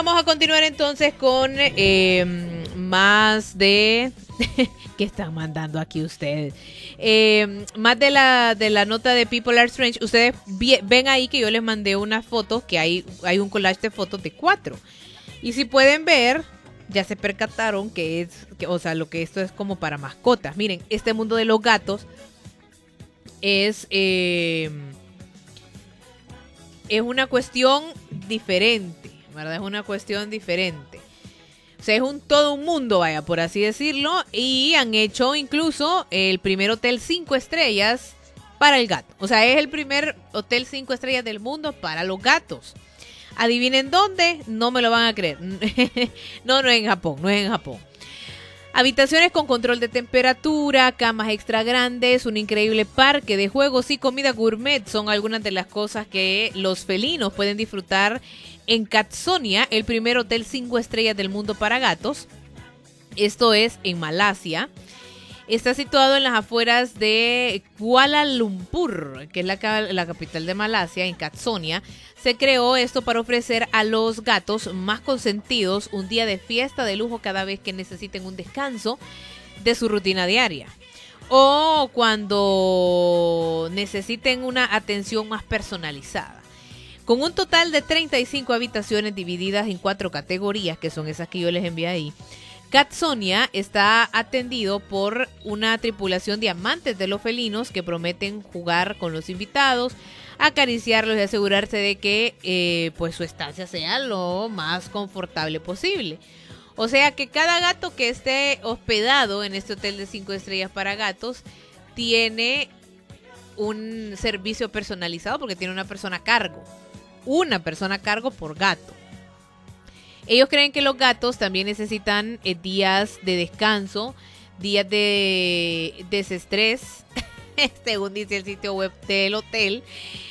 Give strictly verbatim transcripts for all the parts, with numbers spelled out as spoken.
vamos a continuar entonces con eh, más de... ¿Qué están mandando aquí ustedes? Eh, más de la de la nota de People Are Strange. Ustedes vi, ven ahí que yo les mandé unas fotos, que hay, hay un collage de fotos de cuatro. Y si pueden ver, ya se percataron que es, que, o sea, lo que esto es como para mascotas. Miren, este mundo de los gatos es, eh, es una cuestión diferente, ¿verdad? Es una cuestión diferente. O sea, es un todo un mundo, vaya, por así decirlo. Y han hecho incluso el primer hotel cinco estrellas para el gato. O sea, es el primer hotel cinco estrellas del mundo para los gatos. Adivinen dónde, no me lo van a creer. No, no es en Japón, no es en Japón. Habitaciones con control de temperatura, camas extra grandes, un increíble parque de juegos y comida gourmet son algunas de las cosas que los felinos pueden disfrutar en Catsonia, el primer hotel cinco estrellas del mundo para gatos. Esto es en Malasia. Está situado en las afueras de Kuala Lumpur, que es la, la capital de Malasia, en Catsonia. Se creó esto para ofrecer a los gatos más consentidos un día de fiesta de lujo cada vez que necesiten un descanso de su rutina diaria. O cuando necesiten una atención más personalizada. Con un total de treinta y cinco habitaciones divididas en cuatro categorías, que son esas que yo les envié ahí, Catsonia está atendido por una tripulación de amantes de los felinos que prometen jugar con los invitados, acariciarlos y asegurarse de que eh, pues su estancia sea lo más confortable posible. O sea que cada gato que esté hospedado en este hotel de cinco estrellas para gatos tiene un servicio personalizado porque tiene una persona a cargo. Una persona a cargo por gato. Ellos creen que los gatos también necesitan eh, días de descanso, días de desestrés, según dice el sitio web del hotel.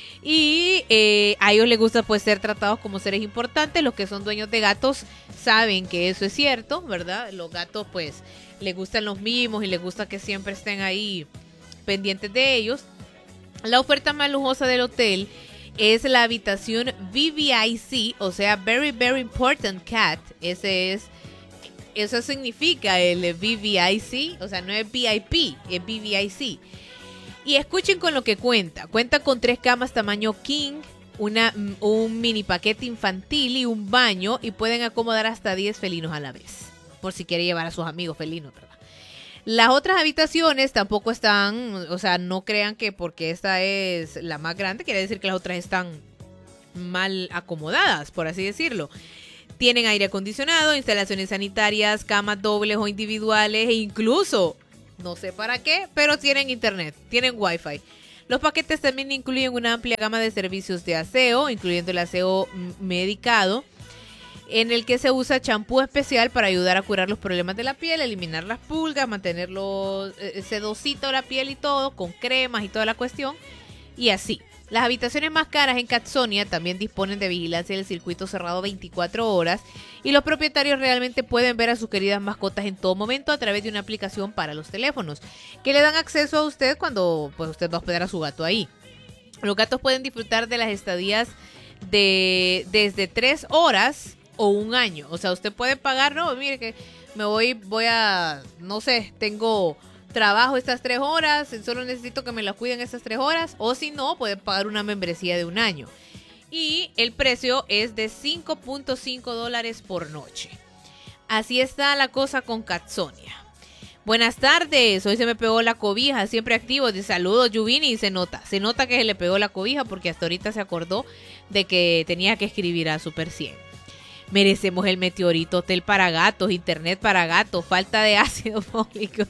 Y eh, a ellos les gusta pues ser tratados como seres importantes. Los que son dueños de gatos saben que eso es cierto, ¿verdad? Los gatos pues les gustan los mimos y les gusta que siempre estén ahí pendientes de ellos. La oferta más lujosa del hotel es la habitación V V I C, o sea, Very Very Important Cat. Ese es, eso significa el V V I C, o sea, no es V I P, es V V I C. Y escuchen con lo que cuenta. Cuenta con tres camas tamaño king, una, un mini paquete infantil y un baño, y pueden acomodar hasta diez felinos a la vez, por si quiere llevar a sus amigos felinos, ¿verdad? Las otras habitaciones tampoco están, o sea, no crean que porque esta es la más grande quiere decir que las otras están mal acomodadas, por así decirlo. Tienen aire acondicionado, instalaciones sanitarias, camas dobles o individuales e incluso, no sé para qué, pero tienen internet, tienen wifi. Los paquetes también incluyen una amplia gama de servicios de aseo, incluyendo el aseo medicado, en el que se usa champú especial para ayudar a curar los problemas de la piel, eliminar las pulgas, mantenerlo eh, sedosito la piel y todo, con cremas y toda la cuestión, y así. Las habitaciones más caras en Catsonia también disponen de vigilancia del circuito cerrado veinticuatro horas, y los propietarios realmente pueden ver a sus queridas mascotas en todo momento a través de una aplicación para los teléfonos, que le dan acceso a usted cuando pues, usted va a hospedar a su gato ahí. Los gatos pueden disfrutar de las estadías de desde tres horas o un año. O sea, usted puede pagar, no, mire que me voy, voy a, no sé, tengo trabajo estas tres horas, solo necesito que me las cuiden estas tres horas, o si no, puede pagar una membresía de un año. Y el precio es de cinco punto cinco dólares por noche. Así está la cosa con Catsonia. Buenas tardes, hoy se me pegó la cobija, siempre activo, de saludos Yuvini, se nota, se nota que se le pegó la cobija porque hasta ahorita se acordó de que tenía que escribir a Super cien. Merecemos el meteorito, hotel para gatos, internet para gatos, falta de ácido fólico.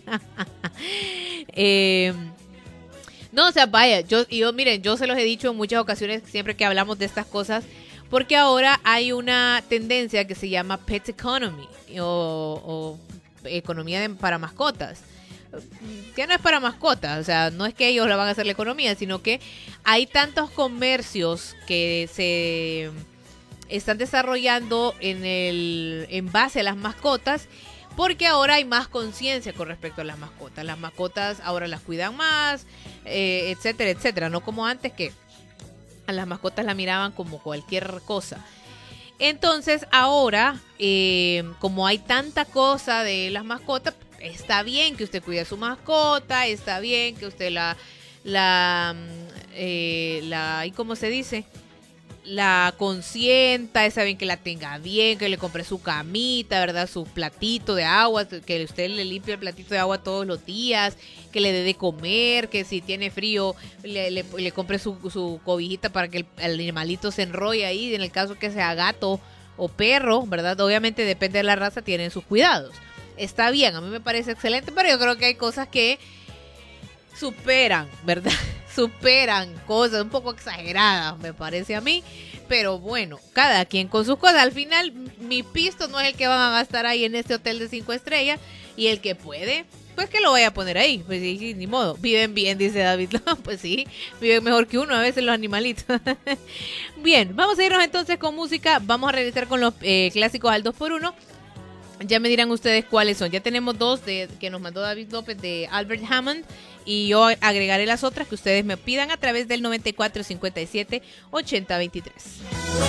eh, no, o sea, vaya, yo, yo, miren, yo se los he dicho en muchas ocasiones siempre que hablamos de estas cosas, porque ahora hay una tendencia que se llama Pet Economy o, o economía de, para mascotas. Ya no es para mascotas, o sea, no es que ellos la van a hacer la economía, sino que hay tantos comercios que se están desarrollando en el en base a las mascotas, porque ahora hay más conciencia con respecto a las mascotas. Las mascotas ahora las cuidan más, eh, etcétera, etcétera. No como antes que a las mascotas la miraban como cualquier cosa. Entonces ahora, eh, como hay tanta cosa de las mascotas, está bien que usted cuide a su mascota, está bien que usted la, la, eh, la, ¿y cómo se dice? La consienta, está bien que la tenga bien, que le compre su camita, ¿verdad? Su platito de agua, que usted le limpie el platito de agua todos los días, que le dé de comer, que si tiene frío le, le, le compre su, su cobijita para que el, el animalito se enrolle ahí, en el caso que sea gato o perro, ¿verdad? Obviamente depende de la raza, tienen sus cuidados. Está bien, a mí me parece excelente, pero yo creo que hay cosas que superan, ¿verdad? Superan cosas un poco exageradas, me parece a mí. Pero bueno, cada quien con sus cosas. Al final, mi pisto no es el que van a gastar ahí en este hotel de cinco estrellas. Y el que puede, pues que lo vaya a poner ahí. Pues sí, sí, ni modo. Viven bien, dice David. No, pues sí, viven mejor que uno a veces los animalitos. Bien, vamos a irnos entonces con música. Vamos a regresar con los eh, clásicos al dos por uno. Ya me dirán ustedes cuáles son. Ya tenemos dos de, que nos mandó David López de Albert Hammond. Y yo agregaré las otras que ustedes me pidan a través del noventa y cuatro cincuenta y siete ochenta veintitrés.